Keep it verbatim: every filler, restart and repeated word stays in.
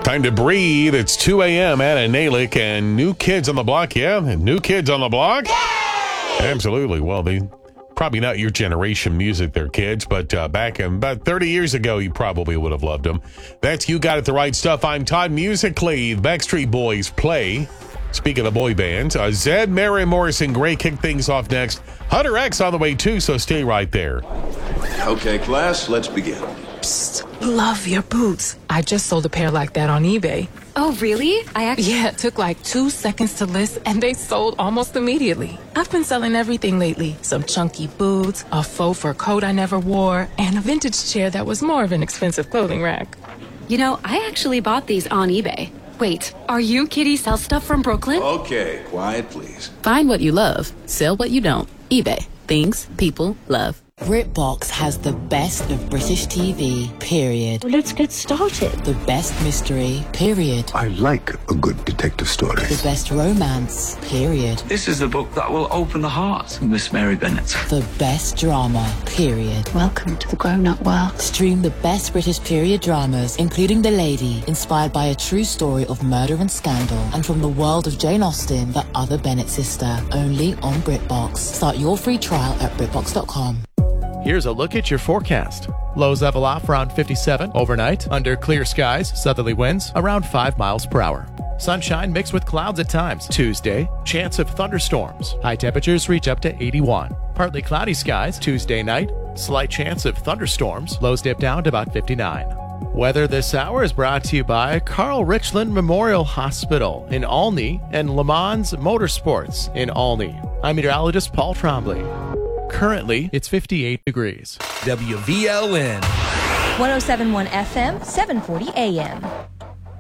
Time to breathe. It's two a.m. Anna Nalick and New Kids on the Block. Yeah, New Kids on the Block. Yay! Absolutely. Well, they probably not your generation music, there, kids, but uh, back in about thirty years ago, you probably would have loved them. That's You Got It the Right Stuff. I'm Todd Musically. The Backstreet Boys play. Speaking of boy bands, uh, Zed, Mary, Morrison, Gray kick things off next. Hunter X on the way too, so stay right there. Okay, class, let's begin. Psst, love your boots. I just sold a pair like that on eBay. Oh, really? I actually... Yeah, it took like two seconds to list, and they sold almost immediately. I've been selling everything lately. Some chunky boots, a faux fur coat I never wore, and a vintage chair that was more of an expensive clothing rack. You know, I actually bought these on eBay. Wait, are you Kitty Sell Stuff from Brooklyn? Okay, quiet, please. Find what you love, sell what you don't. eBay. Things people love. BritBox has the best of British T V, period. Well, let's get started. The best mystery, period. I like a good detective story. The best romance, period. This is the book that will open the heart of Miss Mary Bennet. The best drama, period. Welcome to the grown-up world. Stream the best British period dramas, including The Lady, inspired by a true story of murder and scandal, and from the world of Jane Austen, the other Bennet sister, only on BritBox. Start your free trial at BritBox dot com. Here's a look at your forecast. Lows level off around fifty-seven overnight. Under clear skies, southerly winds around five miles per hour. Sunshine mixed with clouds at times. Tuesday, chance of thunderstorms. High temperatures reach up to eighty-one. Partly cloudy skies Tuesday night. Slight chance of thunderstorms. Lows dip down to about fifty-nine. Weather this hour is brought to you by Carl Richland Memorial Hospital in Olney and Le Mans Motorsports in Olney. I'm meteorologist Paul Trombley. Currently, it's fifty-eight degrees. W V L N one oh seven point one F M, seven forty A M.